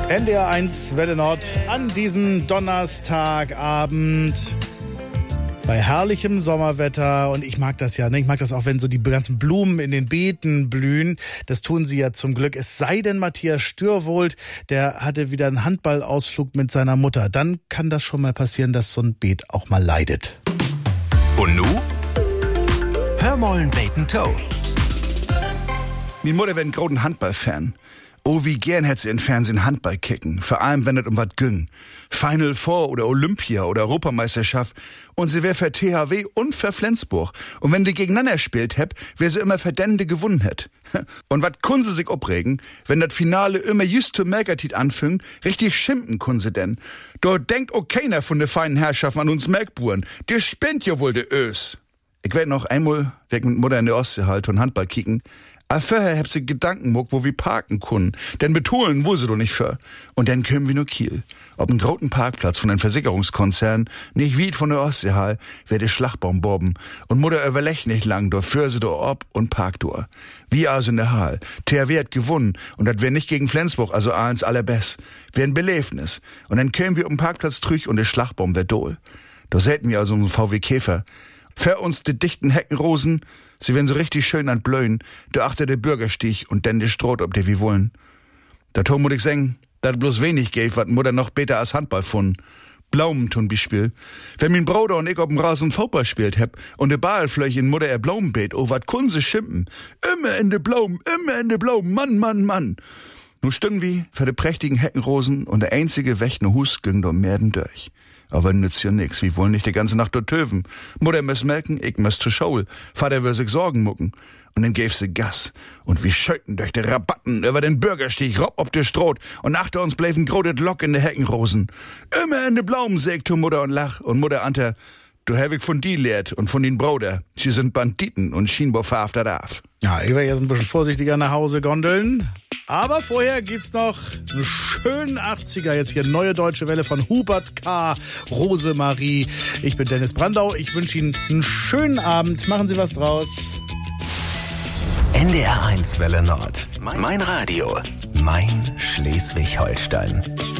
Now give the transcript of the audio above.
NDR 1 Welle Nord an diesem Donnerstagabend bei herrlichem Sommerwetter. Und ich mag das ja, ne? Ich mag das auch, wenn so die ganzen Blumen in den Beeten blühen. Das tun sie ja zum Glück. Es sei denn, Matthias Stürwold, der hatte wieder einen Handballausflug mit seiner Mutter. Dann kann das schon mal passieren, dass so ein Beet auch mal leidet. Und nu? Hör mollen Bacon Toe. Meine Mutter wäre ein großen Handballfan. Oh, wie gern hätte sie in Fernsehen Handball kicken. Vor allem, wenn es um was ging. Final Four oder Olympia oder Europameisterschaft. Und sie wäre für THW und für Flensburg. Und wenn die gegeneinander spielt hätt, wäre sie immer für den, die gewonnen hätt. Und wat kun sie sich opregen, wenn das Finale immer just zu Merkertit anfing, richtig schimpfen kun sie denn. Dort denkt auch keiner von de feinen Herrschaften an uns Melkburen. Der spinnt ja wohl de Ös. Ich werd noch einmal weg mit Mutter in der Ostsee halt und Handball kicken. Aber vorher hab sie Gedanken muck, wo wir parken können. Denn betonen wo sie doch nicht für. Und dann können wir nur Kiel. Ob ein großen Parkplatz von einem Versicherungskonzern, nicht weit von der Ostseehall, wär der Schlagbaum bobben. Und Mutter überlegt nicht lang, do für sie do ob und parkt do. Wie also in der Hall. THW hat gewonnen. Und das wär nicht gegen Flensburg, also eins allerbest. Wär ein Belebnis. Und dann kämen wir um den Parkplatz trüch und der Schlagbaum wär dohl. Da säten wir also einen VW Käfer. Für uns die dichten Heckenrosen, sie werden so richtig schön an Blöen, da achter der Bürgerstieg und denn der Stroh, ob der wie wollen. Da to muss ich sagen, dat bloß wenig gäf, wat Mutter noch besser als Handball fun. Blaumen zum Beispiel. Wenn mein Bruder und ich auf dem Rasen Fußball spielt heb und de Ballfläche in Mutter Blaumenbeet, oh wat kun sie schimpfen. Immer in de Blumen, Mann, Mann, Mann. Nu stünden wir für de prächtigen Heckenrosen und der einzige wächne Hus ging do Merden durch. Aber nützt ja nix, wir wollen nicht die ganze Nacht dort töven. Mutter muss melken, ich muss zur Schule. Vater will sich Sorgen mucken. Und dann gäf sie Gas. Und wir schöten durch die Rabatten über den Bürgerstieg, rob ob der Stroht. Und achter uns bleiben grodet Lock in de Heckenrosen. Immer in de Blaumen, sägt Mutter und lach. Und Mutter ante, du hab ich von die lehrt und von den Bruder. Sie sind Banditen und schienbar verhaftet darf. Ja, ich werde jetzt ein bisschen vorsichtiger nach Hause gondeln. Aber vorher geht's noch einen schönen 80er. Jetzt hier Neue Deutsche Welle von Hubert K. Rosemarie. Ich bin Dennis Brandau. Ich wünsche Ihnen einen schönen Abend. Machen Sie was draus. NDR 1 Welle Nord. Mein Radio. Mein Schleswig-Holstein.